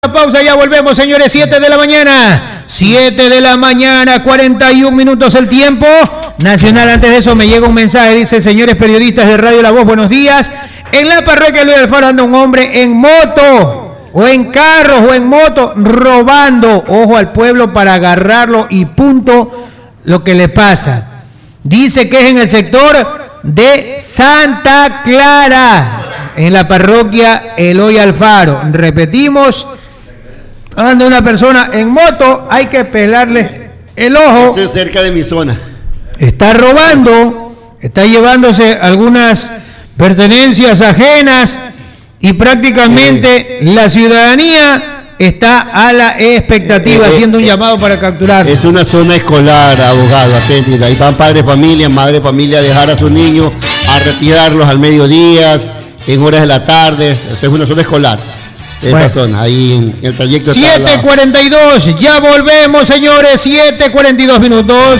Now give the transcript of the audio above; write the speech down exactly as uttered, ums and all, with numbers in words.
Pausa, ya volvemos, señores. Siete de la mañana, siete de la mañana, cuarenta y un minutos el tiempo nacional. Antes de eso me llega un mensaje, dice: señores periodistas de Radio La Voz, buenos días. En la parroquia Luis Alfaro anda un hombre en moto, o en carros, o en moto, robando. Ojo al pueblo para agarrarlo y punto lo que le pasa. Dice que es en el sector de Santa Clara, en la parroquia Eloy Alfaro. Repetimos, anda una persona en moto, hay que pelarle el ojo. Estoy cerca de mi zona. Está robando, está llevándose algunas pertenencias ajenas y prácticamente eh. la ciudadanía está a la expectativa, eh, haciendo un eh, llamado para capturar. Es una zona escolar, abogado, atendida. Ahí van padres de familia, madre de familia a dejar a sus niños, a retirarlos al mediodía, en horas de la tarde. Es una zona escolar. Esa bueno. zona, ahí en el trayecto. siete cuarenta y dos, ya volvemos, señores, siete cuarenta y dos minutos.